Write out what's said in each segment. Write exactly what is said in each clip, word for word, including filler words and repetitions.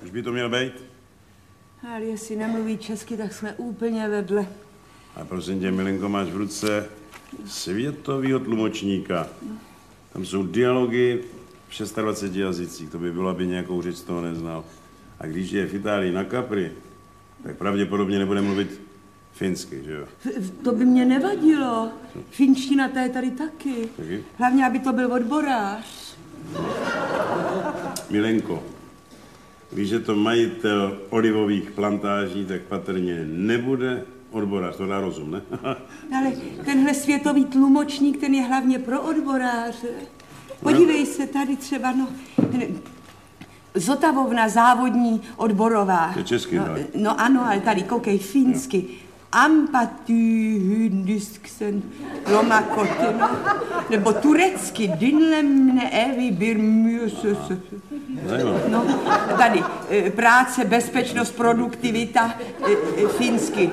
Už by to měl být. Ale jestli nemluví česky, tak jsme úplně vedle. A prosím tě, milenko, máš v ruce světovýho tlumočníka. Tam jsou dialogy v dvaceti šesti jazycích. To by bylo, aby nějakou řeč z toho neznal. A když je v Itálii na Capri, tak pravděpodobně nebude mluvit finsky, že jo? To by mě nevadilo. Finština ta je tady taky. Taky? Hlavně, aby to byl odborář. Milenko, když je to majitel olivových plantáží, tak patrně nebude odborář, to dá rozum, ne? Ale tenhle světový tlumočník, ten je hlavně pro odboráře. Podívej se, tady třeba, no... Zotavovna, závodní odborová. To je česky, no, tak? no ano, ale tady, koukej, finsky. Ampatý hyndisken lomakoty, no. Nebo turecky, dinlemne evi birmüses. No, tady, práce, bezpečnost, produktivita, finsky.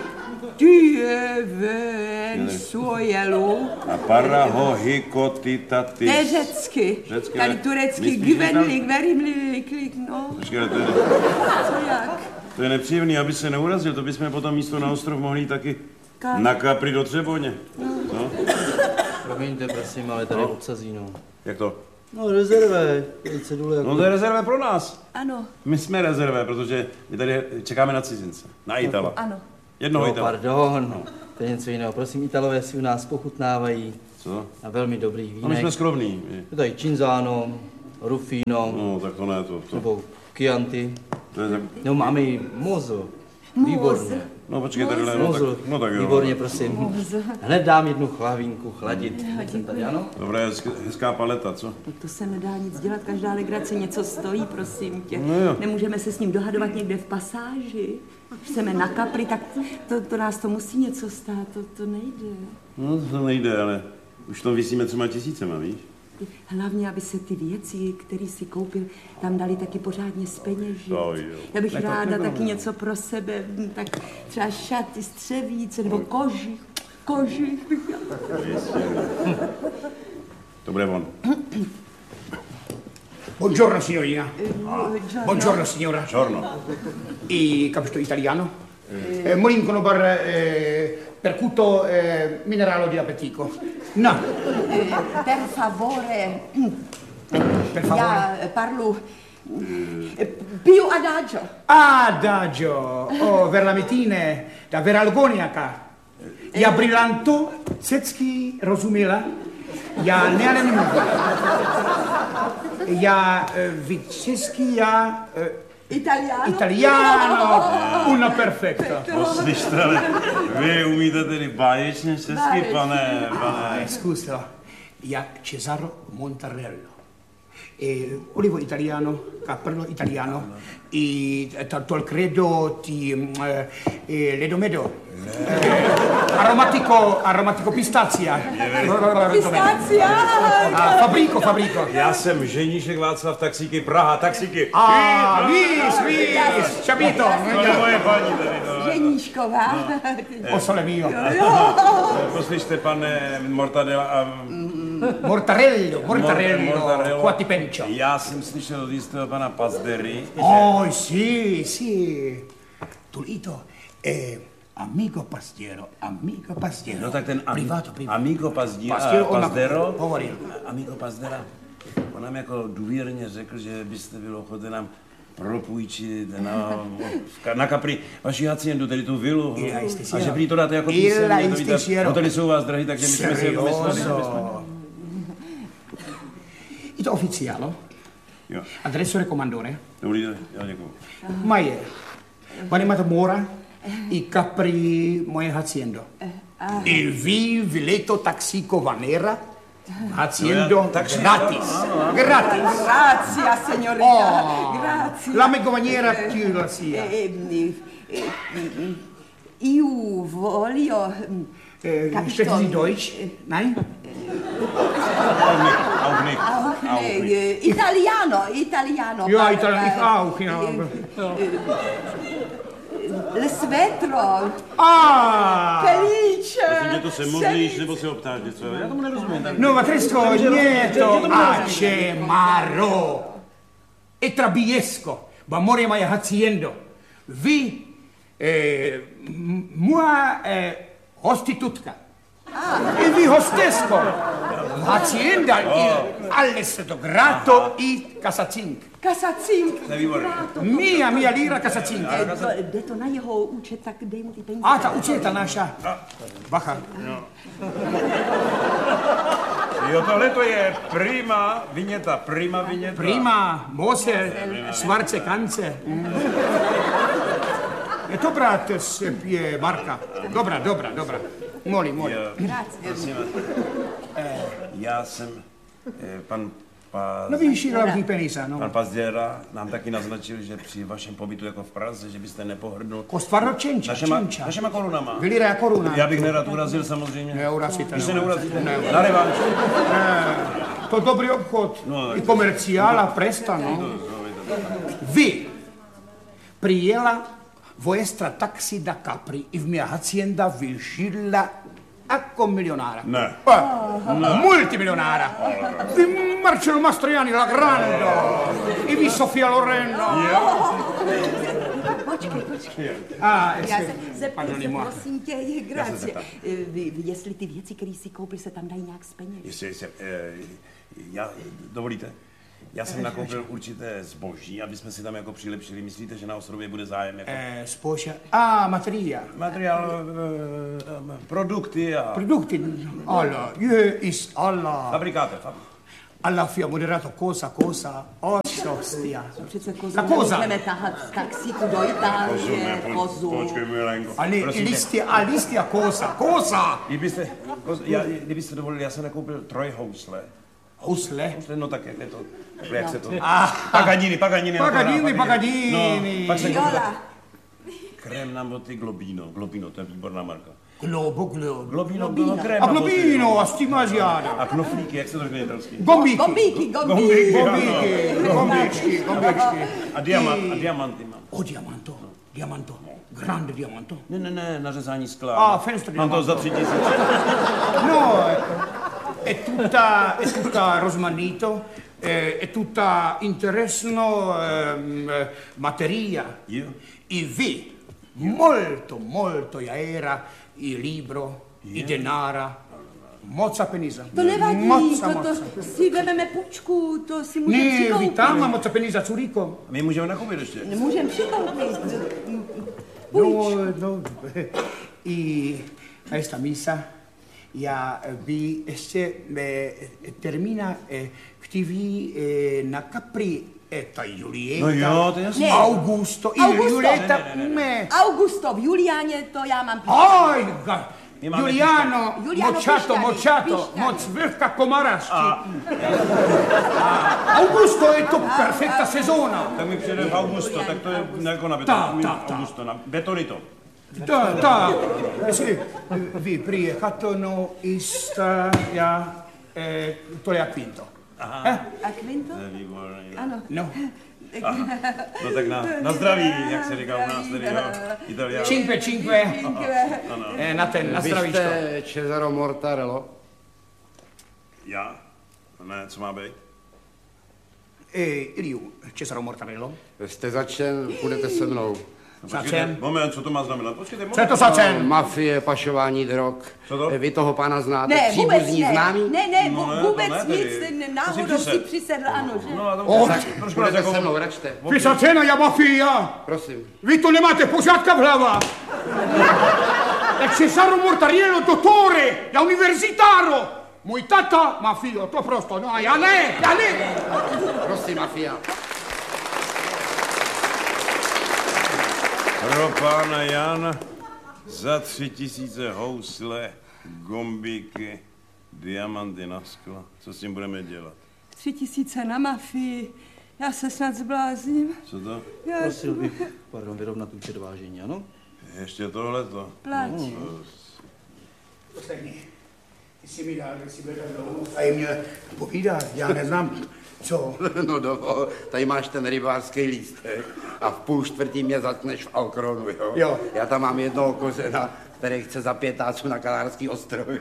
Tyven suojelu. A parahohikotitatis. To je řecky. Řecky, tady turecky, gvenlik, verimlik, no. Počkej, to je... Co jak? To je nepříjemný, aby se neurazil, to bychom potom místo na ostrov mohli taky Kam? na Capri do Třeboně. No. No. Promiňte, prosím, ale tady no. obsazínou. Jak to? No, rezervé. Jako... No to je rezervé pro nás. Ano. My jsme rezervé, protože my tady čekáme na cizince. Na Itala. Ano. Jednoho no, Itala. Pardon, no. To je něco jiného. Prosím, Italové si u nás pochutnávají. Co? Na velmi dobrých vínek. No my jsme skromní. Je tady Cinzano, Rufino. No, tak to ne, to... to. Nebo Chianti. To je... No, máme i Mozo. Výborně. No, počkej, tadyhle, no, tak, no tak jo. Výborně, prosím. Hned dám jednu chlavínku chladit. Jsem tady, ano? Dobré, hezká paleta, co? No to se nedá nic dělat, každá legrace něco stojí, prosím tě. No jo. Nemůžeme se s ním dohadovat někde v pasáži. Když chceme na Capri, tak to, to nás to musí něco stát, to, to nejde. No, to nejde, ale už to vysíme třema tisícema, víš? Hlavně, aby se ty věci, které si koupil, tam dali taky pořádně zpeněžit. No, jo. Já bych Ne, ráda to taky něco pro sebe, tak třeba šaty, střevíce, nebo kožich. Kožich bych Dobré, von. Buongiorno signorina. Buongiorno. Buongiorno signora. Buongiorno. I capito italiano? Eh, Molincono bar eh, percuto eh, mineralo di appetico. No. Eh, per favore. Per favore. Ja parlo eh, più adagio. Adagio. Oh, verlametine da veralgoniaka. Ja brillanto, cecky rozumila. Já neanem já vid česky, já Italiano. Italiano, una perfecta. No, slyšte, ale vy umíte tedy báječně česky, pane, pane. Scusa, já Cesaro Montarello. E, olivo italiano, cappello italiano, e tanto il credo ti eh, eh, ledomedo, eh, aromatico, aromatico pistazia. Pistazia! A fabrico, fabrico. Já jsem ženíšek Václav Taxíky, Praha, Taxíky. Ah, vis, vis, capito? To je moje paní tady, no. Ženíšková. O sole mio. Poslyšte, pane Mortadella a... Mortarello, mortarello, Mortarello. qua ti pencio. Já jsem slyšel od jistého pana Pazdery. Oh, sì, sì. Tulito, eh, amico pastiero, amico pastiero. No tak ten am, privato, privato. amico Pazdera, Pastiero, ona- Pazdero, hovoril. amico Pazdera, on nám jako důvěrně řekl, že byste byl ochoten nám propůjčit na, na Capri vaši haciendu, tedy tu vilu. A že prý to dáte jako písemně, to víte, hotely jsou u vás drahý, takže my jsme si to mysleli. Je to ufficiale? Jo. Adesso recomandore. Dobrý den, já děkuju. Ma je. Pane Matamora, i Capri moje haciendo. Il vi vileto taxico vanera. Haciendo gratis. Gratis. Grazie, signorina. Oh, Grazie. la megovaniera più la sia. Eh, eh, eh, eh, io voglio... Eh, Capito? sprechen Sie Deutsch? Nein? Auch nicht, auch nicht. Auch nicht. Eh, Italiano, italiano. Ja, par- italiano, ich par- auch, ja. Le svetro. Ah! Felice. Myslím, že to se modlíš, nebo se optáš něco. Já tomu nerozumím. Tak... No, ma questo niente. Acemaro. E trabiesco. va more mai haciendo. Vi, eh, mua eh, hostitutka. E vi hostesco. Hacienda il all'estato grato i casacink. Kasacink. Mia, mia lira kasacink. Jde to na jeho účet, tak dej mu ty peníze. A ta učeta naša. Bacha. Jo, tohle to je prima viněta, prima viněta. Prima, mose, svarce kance. Je to brat je Marka. Dobrá, dobrá, dobrá. Moli, moli. Grazie. Já jsem, eh, pan Paz... No víš, hlavní peníze, no. Pan Pazděra nám taky naznačil, že při vašem pobytu jako v Praze, že byste nepohrdnul Kostvarno čenča, našema, čenča. našema korunama. Vylira koruna. Já bych nerad urazil samozřejmě. Neurazíte. Když se neurazíte, na revanš. To dobrý obchod. No, I komerciála, presta, no. Vy přijela vuestra taxi da Capri i v mia hacienda vyžila jako milionára. Ne. Eh, no. Multimilionára. Vy Marcello Mastroianni, la grande. I vy Sofia Loren. Počkej, počkej. Ah, Já se zeptám, pardonnez-moi. prosím tě, je grazie. Vy, vy, jestli ty věci, které si koupil, se tam dají nějak z peněz. Jestli, jestli, eh, já, dovolíte? Já jsem nakoupil určité zboží, aby jsme si tam jako přilepšili. Myslíte, že na ostrově bude zájem? Jako... Eh, spoša. Ah, materia. Materiál, eh, produkty a... Produkty. Alla, je is alla. Fabrikáte, fabrikáte. Alla fia moderato cosa, cosa, ostia. Přece kozu Ta koza. nemůžeme tahat z taxíku do Itálie, kozu. Počkej, Milenko. Ale listia, a listia cosa, cosa. Kdybyste, já, kdybyste dovolili, já jsem nakoupil trojhousle. Housle. Housle, no tak jak je to, jak se to... Paganini, Paganini. Paganini, Paganini. No, pak jsem koupil Viola. krém na boty Globino. Globino, to je výborná marka. Globo, globo. Globino, Globino. krém A na boty. globino, a stimaziana. A knoflíky, jak se to řekne italsky? Gombíky. Gombíky, gombíky. Gombíky, gombičky, gombičky. A, diamant, a diamanty mám. O, diamanto, diamanto. Grande diamanto. Ne, ne, ne, na řezání skla. Ah, fenster Mám to za tři tisíce. No, è tutta, è tutta rosmanito, è, è tutta interessno ehm, materia. Io? I vi, molto, molto era il libro, i denara, moca penisa. To nevadí, moca, to, to moca. si vezmeme půjčku, to si můžeme Ne, přikoupit. vitama, moca penisa Zurico. My můžeme nakoupit ještě. Můžeme přikoupit. No, no, i questa misa ja vi este eh, termina eh, ktiví eh, na Capri eta Julieta. No jo, to je jasný. Ne. Augusto, il Augusto. Julieta, Ne, ne, ne, me. Augusto, v Juliáně to já mám píšťaly. Aj, ga- My máme Juliano, Juliano močato, pišťaly, močato, pišťaly. moc vrka komarašti. Augusto je to perfekta sezona. Tak mi přijde v Augusto, tak to je jako na Ta, beton. ta, ta. Augusto, na betonito. Da, da, sì, vi priecatono ista, ja, eh, to je quinto. Eh? A Quinto? To je výborný. Ano. No. No tak na, na zdraví, jak se říká u nás tady, jo, Italiano. Cinque, cinque. Eh, na ten, na Vy zdravíčko. jste Cesaro Mortarello? Já? Ne, co má být? E Iliu, Cesaro Mortarello. Jste začen, půjdete se mnou. Začen. Moment, co to má znamenat? Počkejte, moment. Co je to začen? Mafie, pašování drog. Co to? Vy toho pána znáte? Ne, vůbec Příbuzní ne. známý? Ne, ne, No vů- ne, to vůbec ne nic, tedy. ne, To náhodou si si přisedl. přisedl, ano, že? No, a to O, tak, trošku nás Půjdete jako... se mnou, račte. Vy začena, ja mafia. Prosím. Vy to nemáte pořádka v hlavách. È Cesaro Mortariello, dottore, da universitario. Můj tata, mafio, to prosto, no, já ne, já ne. Prosím, mafia. Pro pána Jana za tři tisíce housle, gombíky, diamanty na skla. Co s tím budeme dělat? Tři tisíce na mafii. Já se snad zblázním. Co to? Já Prosil bych, pardon, vyrovnat účet vážení, ano? Ještě tohleto. plať. Poslední. Jestli mi dá, jestli mi dá dlouho. A je mě povídá, já neznám, co. No dovol, tady máš ten rybářský lístek a v půl čtvrtí mě zatkneš v Alkronu, jo? Jo. Já tam mám jednoho kořena, který chce za pětáců na Kanárský ostrovy.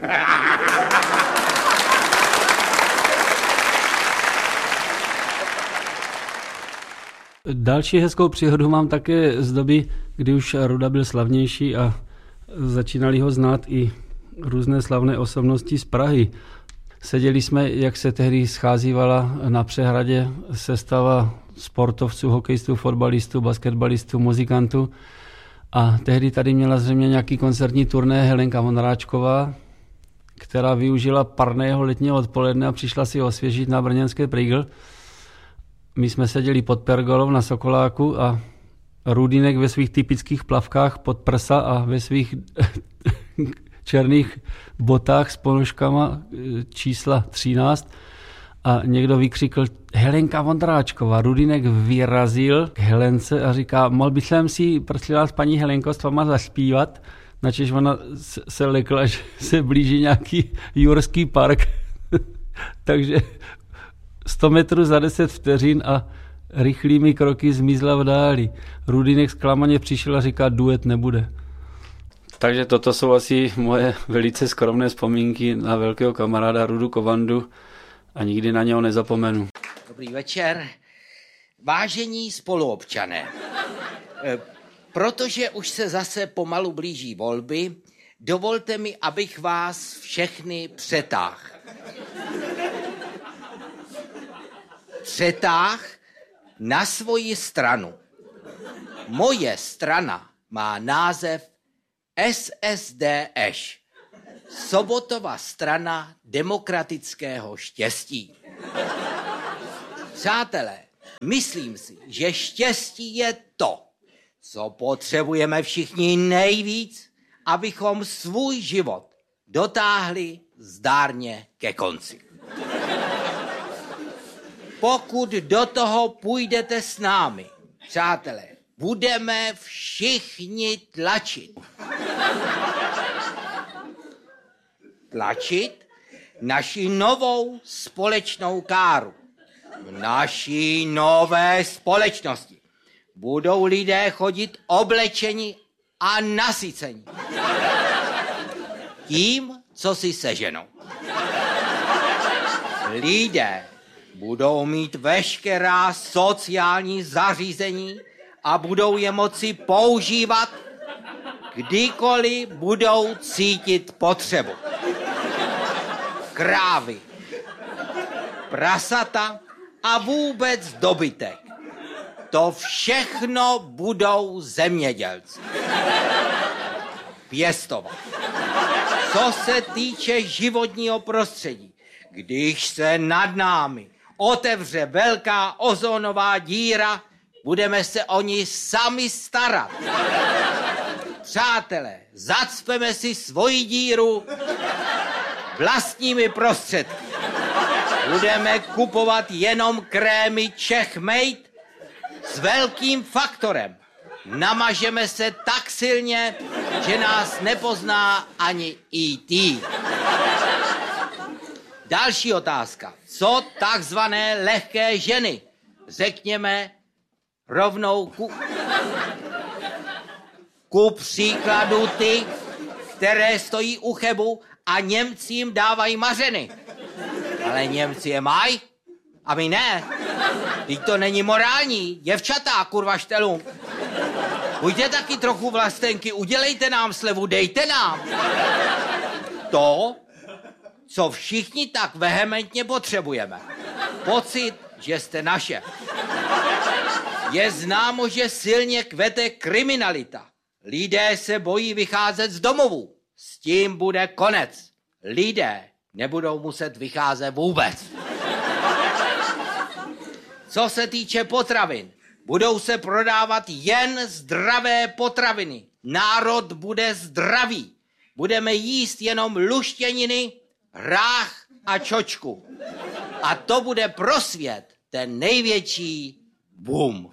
Další hezkou příhodu mám také z doby, kdy už Ruda byl slavnější a začínali ho znát i různé slavné osobnosti z Prahy. Seděli jsme, jak se tehdy scházívala na Přehradě sestava sportovců, hokejistů, fotbalistů, basketbalistů, muzikantů. A tehdy tady měla zřejmě nějaký koncertní turné Helenka Vondráčková, která využila parného letního odpoledne a přišla si osvěžit na brněnské Prýgl. My jsme seděli pod pergolou na Sokoláku a Rudínek ve svých typických plavkách pod prsa a ve svých černých botách s ponožkama čísla třináct a někdo vykřikl Helenka Vondráčková. Rudínek vyrazil k Helence a říká, mohl bych si prosím vás, paní Helenko, s váma zaspívat, načež ona se lekla, že se blíží nějaký jurský park. Takže sto metrů za deset vteřin a rychlými kroky zmizla v dáli. Rudínek zklamaně přišel a říká, duet nebude. Takže toto jsou asi moje velice skromné vzpomínky na velkého kamaráda Rudu Kovandu a nikdy na něho nezapomenu. Dobrý večer. Vážení spoluobčané, protože už se zase pomalu blíží volby, dovolte mi, abych vás všechny přetáhl. Přetáhl na svoji stranu. Moje strana má název S S D Š. Sobotova strana demokratického štěstí. Přátelé, myslím si, že štěstí je to, co potřebujeme všichni nejvíc, abychom svůj život dotáhli zdárně ke konci. Pokud do toho půjdete s námi, přátelé, budeme všichni tlačit. Tlačit naši novou společnou káru. V naší nové společnosti budou lidé chodit oblečeni a nasycení. Tím, co si seženou. Lidé budou mít veškerá sociální zařízení a budou je moci používat, kdykoliv budou cítit potřebu. Krávy, prasata a vůbec dobytek. To všechno budou zemědělci. Pěstovat. Co se týče životního prostředí, když se nad námi otevře velká ozónová díra, budeme se o ní sami starat. Přátelé, zacpeme si svoji díru vlastními prostředky. Budeme kupovat jenom krémy Czech Made s velkým faktorem. Namažeme se tak silně, že nás nepozná ani E T Další otázka. Co takzvané lehké ženy? Řekněme rovnou ku, ku příkladu ty, které stojí u Chebu a Němci jim dávají mařeny. Ale Němci je mají a my ne. Teď to není morální. Děvčata, kurva štelům. Buďte taky trochu vlastenky, udělejte nám slevu, dejte nám. To, co všichni tak vehementně potřebujeme. Pocit, že jste naše. Je známo, že silně kvete kriminalita. Lidé se bojí vycházet z domovů. S tím bude konec. Lidé nebudou muset vycházet vůbec. Co se týče potravin, budou se prodávat jen zdravé potraviny. Národ bude zdravý. Budeme jíst jenom luštěniny, hrách a čočku. A to bude pro svět ten největší boom.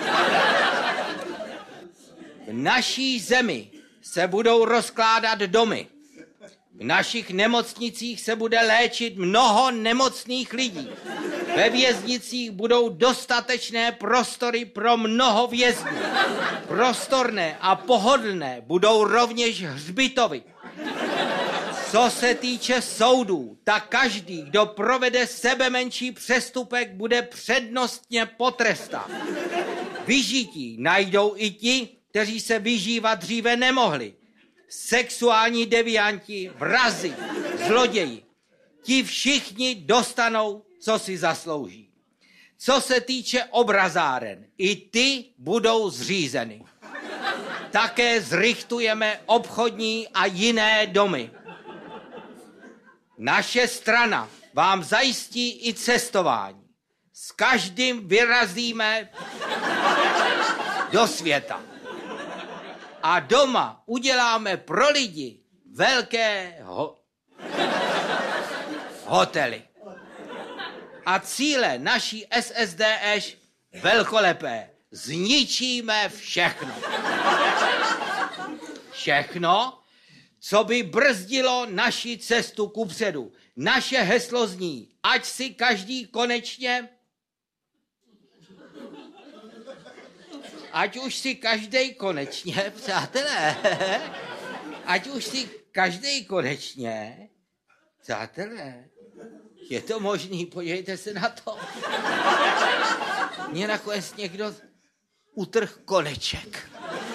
V naší zemi se budou rozkládat domy. V našich nemocnicích se bude léčit mnoho nemocných lidí. Ve věznicích budou dostatečné prostory pro mnoho vězňů. Prostorné a pohodlné budou rovněž hřbitovy. Co se týče soudů, tak každý, kdo provede sebemenší přestupek, bude přednostně potrestán. Vyžití najdou i ti, kteří se vyžívat dříve nemohli. Sexuální devianti, vrazi, zloději. Ti všichni dostanou, co si zaslouží. Co se týče obrazáren, i ty budou zřízeny. Také zrichtujeme obchodní a jiné domy. Naše strana vám zajistí i cestování. S každým vyrazíme do světa. A doma uděláme pro lidi velké ho- hotely. A cíle naší S S D Š velkolepé. Zničíme všechno. Všechno, co by brzdilo naši cestu kupředu. Naše heslo zní, ať si každý konečně, ať už si každý konečně, přátelé, ať už si každý konečně, přátelé, je to možný, podívejte se na to. Mně nakonec někdo utrh koneček.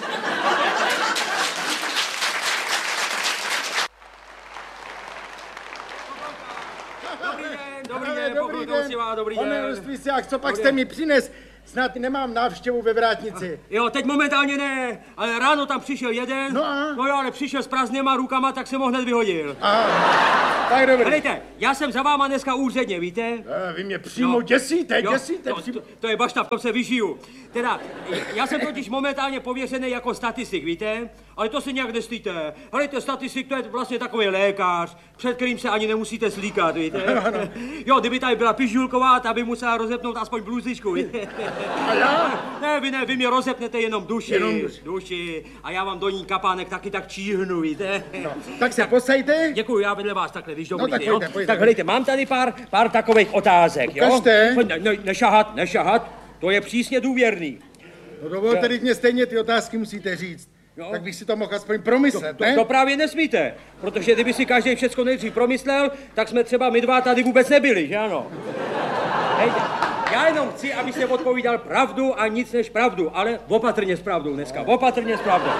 Dobrý den, dobrý den, dobrý den, dobrý den. Pane Listvíciák, co pak jste mi přines? Snad nemám návštěvu ve vrátnici. Jo, teď momentálně ne, ale ráno tam přišel jeden, no, a? no jo, ale přišel s prázdnýma rukama, tak jsem ho hned vyhodil. Aha, tak dobrý. Helejte, já jsem za váma dneska úředně, víte? E, vy mě přímo no. děsíte, jo, děsíte. To, přímo... to, to je bašta, v tom se vyžiju. Teda, já jsem totiž momentálně pověřený jako statistik, víte? Ale to si nějak nestýte. Helejte, statistik to je vlastně takový lékař, před kterým se ani nemusíte slíkat, víte? Jo, kdyby tady byla Pižulková, ta by musela rozepnout aspoň bluzičku, víte? A já? Ne, vy ne, vy mě rozepnete jenom duši, jenom duši. duši. A já vám do ní kapánek taky tak číhnu, víte? No, tak se posejte. Děkuji, já vedle vás takhle, víš, dobrý, no, tak jo? pojďte, pojďte. Tak helejte, mám tady pár, pár takových otázek, jo? Ukažte. Ne, ne, nešahat, nešahat, to je přísně důvěrný. No dovolte, teď mě stejně ty otázky musíte říct. Jo? Tak bych si to mohl aspoň promyslet, to, ne? To, to právě nesmíte, protože kdyby si každý všecko nejdřív promyslel, tak jsme třeba my dva tady vůbec nebyli, že ano? Hejte, já jenom chci, abyste odpovídal pravdu a nic než pravdu, ale opatrně s pravdou dneska, opatrně s pravdou.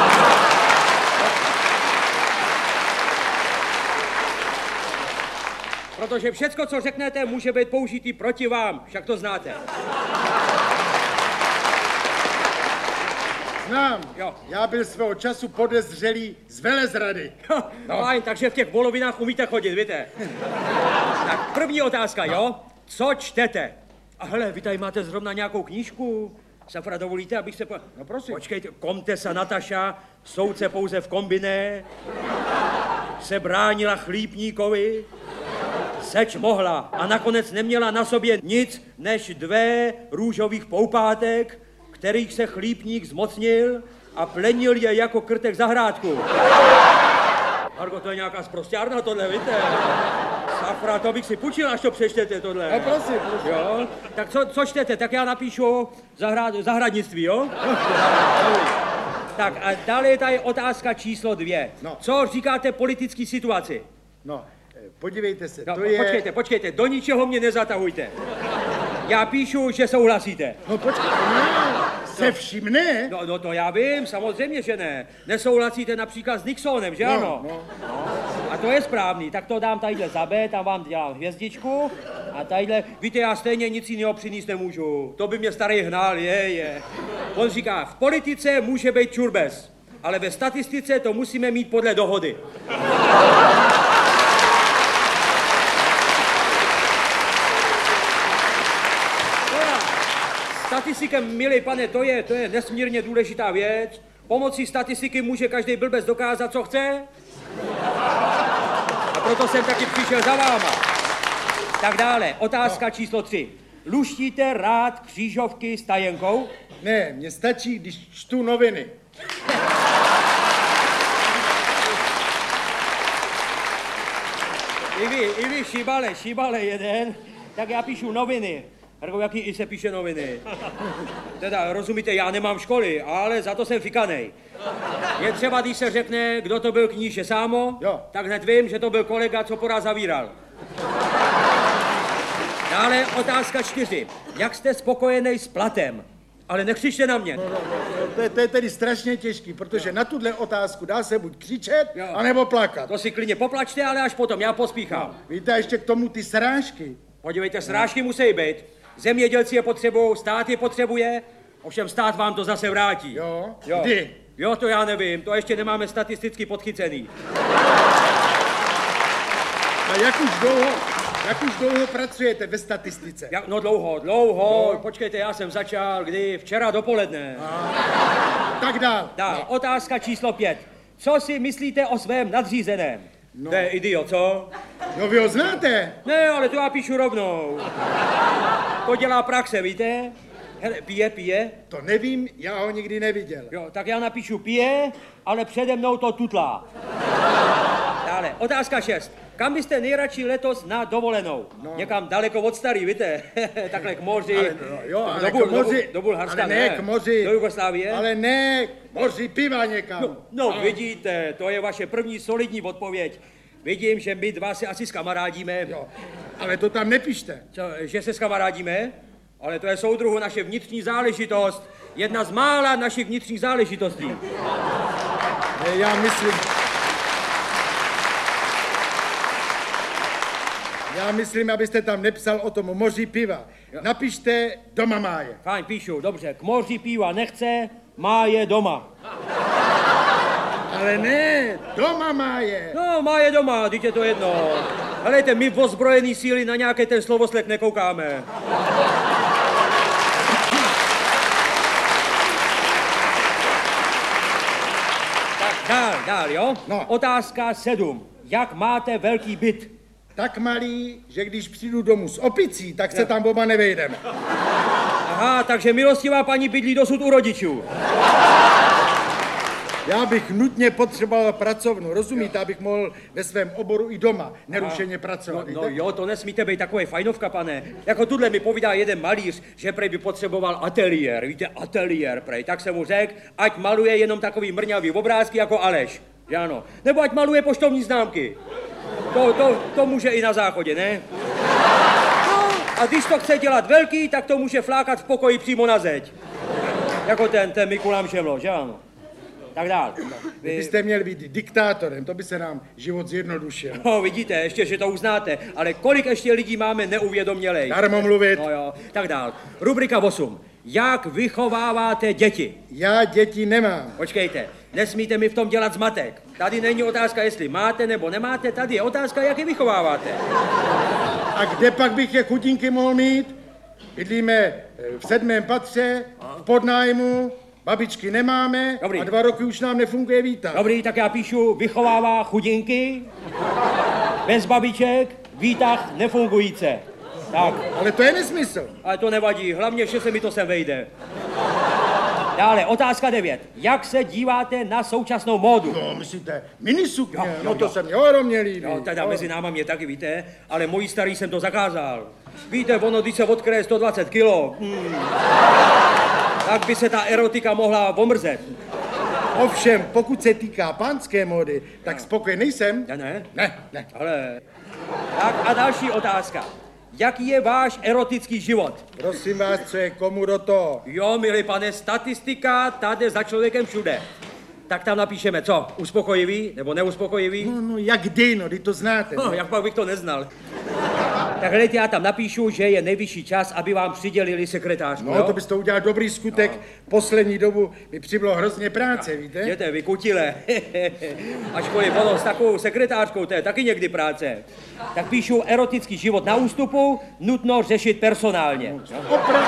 Protože všecko, co řeknete, může být použitý proti vám, však to znáte. Znám. Jo. Já byl svého času podezřelý z velezrady. No. Fajn, takže v těch volovinách umíte chodit, víte? Tak první otázka, jo? Co čtete? A hele, vy tady máte zrovna nějakou knížku? Safra, dovolíte, abych se... Po... No prosím. Počkejte, Komtesa Nataša, soudce pouze v kombiné, se bránila chlípníkovi, seč mohla a nakonec neměla na sobě nic než dvě růžových poupátek, kterých se chlípník zmocnil a plenil je jako krtek zahrádku. Margo, to je nějaká sprosťárna tohle, víte? Safra, to bych si půjčil, až to přečtete tohle. No prosím, prosím. Jo? Tak co, co čtete? Tak já napíšu zahrad, zahradnictví, jo? Tak a dále je tady otázka číslo dvě. No. Co říkáte politické situaci? No, podívejte se, No, to je... Počkejte, počkejte, do ničeho mě nezatahujte. Já píšu, že souhlasíte. No počkejte, ne, se vším ne. No, no to já vím, samozřejmě, že ne. Nesouhlasíte například s Nixonem, že no, ano? No. A to je správný, tak to dám tadyhle za B, tam vám dělám hvězdičku. A tadyhle, víte, já stejně nic jiného přinést nemůžu. To by mě starý hnal, je, je. On říká, v politice může být čurbes, ale ve statistice to musíme mít podle dohody. Statistikem, milý pane, to je, to je nesmírně důležitá věc. Pomocí statistiky může každý blbec dokázat, co chce. A proto jsem taky přišel za váma. Tak dále, otázka číslo tři. Luštíte rád křížovky s tajenkou? Ne, mně stačí, když čtu noviny. I vy, i vy, šibale, šibale jeden. Tak já píšu noviny. Ergo, jaký i se píše noviny? Teda, rozumíte, já nemám školy, ale za to jsem fikanej. Je třeba, když se řekne, kdo to byl kníže Sámo, jo. Tak hned vím, že to byl kolega, co poráz zavíral. Dále otázka čtyři. Jak jste spokojený s platem? Ale nekřičte na mě. No, no, no, to, je, to je tedy strašně těžký, protože na tuhle otázku dá se buď křičet, jo. anebo plakat. To si klidně poplačte, ale až potom, já pospíchám. No, víte, ještě k tomu ty srážky. Podívejte, srážky musí být. Zemědělci je potřebují, stát je potřebuje, ovšem stát vám to zase vrátí. Jo? Jo. Kdy? Jo, to já nevím, to ještě nemáme statisticky podchycený. A jak už dlouho, jak už dlouho pracujete ve statistice? Jak, no dlouho, dlouho, no. Počkejte, já jsem začal, kdy? Včera dopoledne. A, tak dál. Dál, no. Otázka číslo pět. Co si myslíte o svém nadřízeném? No. To je idiot, co? No vy ho znáte? Ne, ale to já píšu rovnou. To dělá praxe, víte? Hele, pije, pije. To nevím, já ho nikdy neviděl. Jo, tak já napíšu pije, ale přede mnou to tutlá. Dále, otázka šest. Kam byste nejradši letos na dovolenou? No. Někam daleko od starý, víte? Takhle k moři. Ale, no, jo, ale do, k moři. Do, do Bulharska, ale ne, ne. k moři. Do Jugoslávie. Ale ne, k moři piva někam. No, no vidíte, to je vaše první solidní odpověď. Vidím, že my dva se asi skamarádíme. Jo, ale to tam nepište. Co, že se skamarádíme? Ale to je, soudruhu, naše vnitřní záležitost. Jedna z mála našich vnitřních záležitostí. Ne, já myslím... Já myslím, abyste tam nepsal o tom moři piva. Napište doma máje. Fajn, píšu, dobře. K moři piva nechce, má je doma. Ale ne, doma máje. No, má je doma, teď je to jedno. Helejte, my v ozbrojený síly na nějaký ten slovosled nekoukáme. Tak dál, dál, jo? No. Otázka sedm. Jak máte velký byt? Tak malý, že když přijdu domů s opicí, tak se tam oba nevejdeme. Aha, takže milostivá paní bydlí dosud u rodičů. Já bych nutně potřeboval pracovnu, rozumíte, abych mohl ve svém oboru i doma nerušeně pracovat. No, no jo, to nesmíte být takový fajnovka, pane. Jako tuhle mi povídá jeden malíř, že prej by potřeboval ateliér, víte, ateliér prej. Tak jsem mu řekl, ať maluje jenom takový mrňavý obrázky jako Aleš, že ano. Nebo ať maluje poštovní známky. To, to, to může i na záchodě, ne? No, a když to chce dělat velký, tak to může flákat v pokoji přímo na zeď. Jako ten, ten Mikulám Šemlo, že ano? Tak dál. Vy byste měli být diktátorem, to by se nám život zjednodušil. No, vidíte, ještě, že to uznáte, ale kolik ještě lidí máme neuvědomělej? Darmo mluvit. No jo, tak dál. Rubrika osm. Jak vychováváte děti? Já děti nemám. Počkejte, nesmíte mi v tom dělat zmatek. Tady není otázka, jestli máte nebo nemáte, tady je otázka, jak je vychováváte. A kde pak bych je chudinky mohl mít? Bydlíme v sedmém patře, v podnájmu, babičky nemáme. Dobrý. A dva roky už nám nefunguje výtah. Dobrý, tak já píšu vychovává chudinky, bez babiček, výtah nefungující. Tak. Ale to je nesmysl. Ale to nevadí, hlavně, že se mi to sem vejde. Dále, otázka devět. Jak se díváte na současnou módu? No, myslíte, minisukně, Jo, jo, no to jo. se mě ohromně líbí. No, teda mezi náma mě taky, víte, ale mojí starý jsem to zakázal. Víte, ono, když se odkryje sto dvacet kilo, hmm, tak by se ta erotika mohla omrzet. Ovšem, pokud se týká pánské módy, tak spokojen nejsem. Ne, ne? Ne, ne. Ale... Tak a další otázka. Jaký je váš erotický život? Prosím vás, co je komu do toho? Jo, milý pane, statistika tady za člověkem všude. Tak tam napíšeme, co? Uspokojivý nebo neuspokojivý? No, no, jak kdy, no, ty to znáte. No, No. jak pak bych to neznal. Tak hledajte, já tam napíšu, že je nejvyšší čas, aby vám přidělili sekretářku, No, jo? to byste udělal dobrý skutek. No. Poslední dobu mi přibylo hrozně práce, víte? Jděte, vy kutile. Ačkoliv ono s takovou sekretářkou, to je taky někdy práce. Tak píšu erotický život na ústupu, nutno řešit personálně. No, opravdu.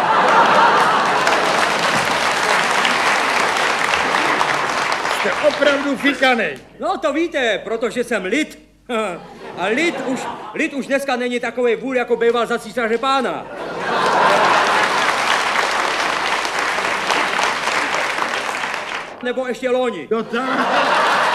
Jste opravdu fikanej. No to víte, protože jsem lid. A lid už, lid už dneska není takový vůl, jako býval za císaře pána. Nebo ještě loni. Jo, tak.